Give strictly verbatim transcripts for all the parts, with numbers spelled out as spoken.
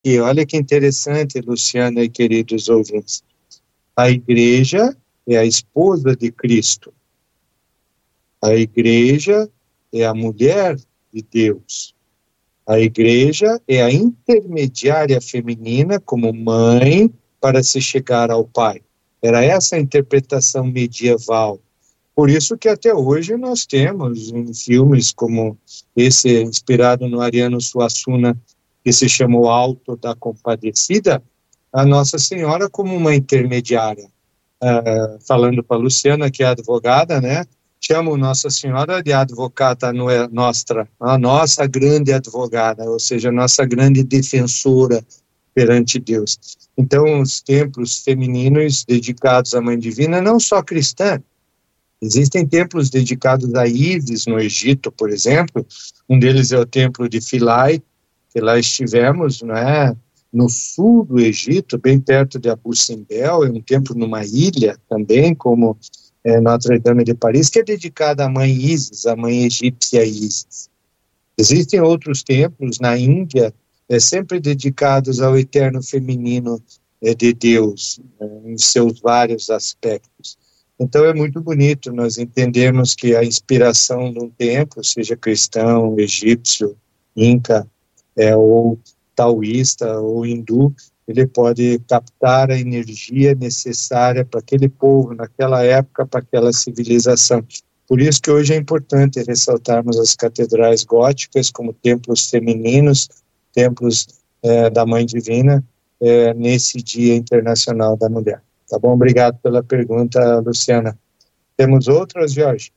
E olha que interessante, Luciana e queridos ouvintes. A igreja é a esposa de Cristo. A igreja é a mulher de Deus. A igreja é a intermediária feminina como mãe para se chegar ao Pai. Era essa a interpretação medieval. Por isso que até hoje nós temos em filmes como esse, inspirado no Ariano Suassuna, que se chamou Alto da Compadecida, a Nossa Senhora como uma intermediária. Uh, falando para a Luciana, que é advogada, né? Chamo Nossa Senhora de Advocata Nostra, a nossa grande advogada, ou seja, a nossa grande defensora perante Deus. Então, os templos femininos dedicados à Mãe Divina, não só cristã, existem templos dedicados a Ísis no Egito, por exemplo. Um deles é o templo de Philae, que lá estivemos, né, no sul do Egito, bem perto de Abu Simbel, é um templo numa ilha também, como é, Notre-Dame de Paris, que é dedicada à mãe Ísis, à mãe egípcia Ísis. Existem outros templos na Índia, é, sempre dedicados ao eterno feminino é, de Deus, é, em seus vários aspectos. Então é muito bonito nós entendermos que a inspiração de um templo, seja cristão, egípcio, inca, é, ou taoísta ou hindu, ele pode captar a energia necessária para aquele povo, naquela época, para aquela civilização. Por isso que hoje é importante ressaltarmos as catedrais góticas como templos femininos, templos é, da Mãe Divina, é, nesse Dia Internacional da Mulher. Tá bom? Obrigado pela pergunta, Luciana. Temos outras, Jorge?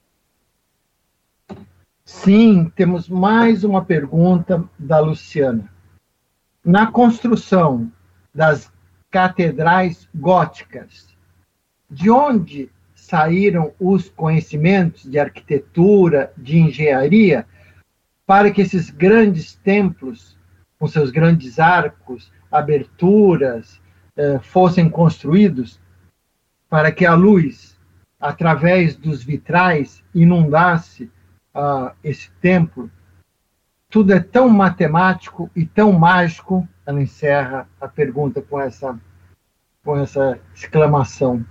Sim, temos mais uma pergunta da Luciana. Na construção das catedrais góticas, de onde saíram os conhecimentos de arquitetura, de engenharia, para que esses grandes templos, com seus grandes arcos, aberturas, eh, fossem construídos, para que a luz, através dos vitrais, inundasse uh, esse templo? Tudo é tão matemático e tão mágico. Ela encerra a pergunta com essa, com essa exclamação.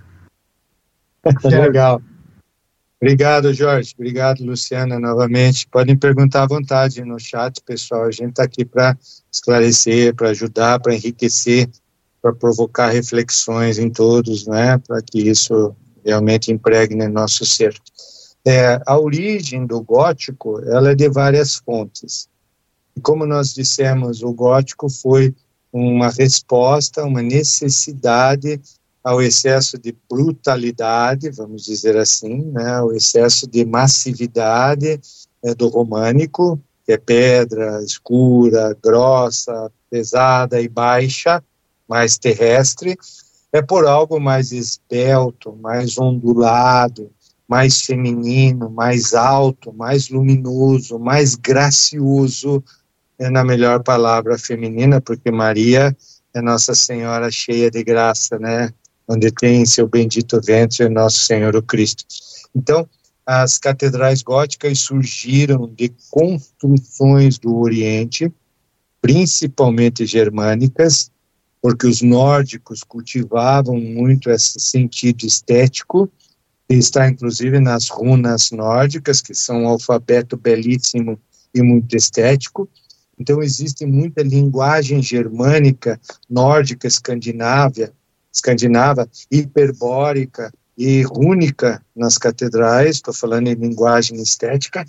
Legal. Obrigado, Jorge. Obrigado, Luciana, novamente. Podem perguntar à vontade no chat, pessoal. A gente está aqui para esclarecer, para ajudar, para enriquecer, para provocar reflexões em todos, né? Para que isso realmente impregne nosso ser. É, a origem do gótico, ela é de várias fontes. E como nós dissemos, o gótico foi uma resposta, uma necessidade ao excesso de brutalidade, vamos dizer assim, né, ao excesso de massividade é, do românico, que é pedra escura, grossa, pesada e baixa, mais terrestre, é por algo mais esbelto, mais ondulado, mais feminino, mais alto, mais luminoso, mais gracioso, é na melhor palavra feminina, porque Maria é Nossa Senhora cheia de graça, né? Onde tem seu bendito ventre Nosso Senhor o Cristo. Então, as catedrais góticas surgiram de construções do Oriente, principalmente germânicas, porque os nórdicos cultivavam muito esse sentido estético, que está inclusive nas runas nórdicas, que são um alfabeto belíssimo e muito estético. Então existe muita linguagem germânica, nórdica, escandinávia, escandinava, hiperbórica e rúnica nas catedrais, estou falando em linguagem estética,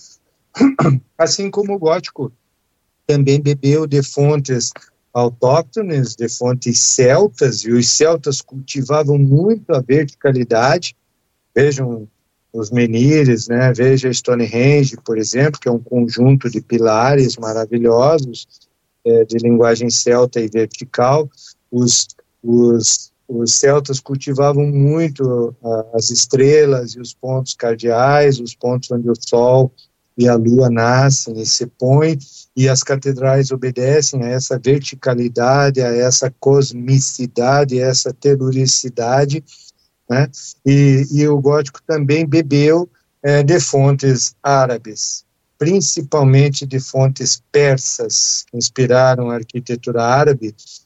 assim como o gótico também bebeu de fontes autóctones, de fontes celtas, e os celtas cultivavam muito a verticalidade. Vejam os menires, né? Veja Stonehenge, por exemplo, que é um conjunto de pilares maravilhosos, é, de linguagem celta e vertical. Os, os, os celtas cultivavam muito uh, as estrelas e os pontos cardeais, os pontos onde o sol e a lua nascem e se põem, e as catedrais obedecem a essa verticalidade, a essa cosmicidade, a essa teluricidade, né? E, e o gótico também bebeu é, de fontes árabes, principalmente de fontes persas, que inspiraram a arquitetura árabe,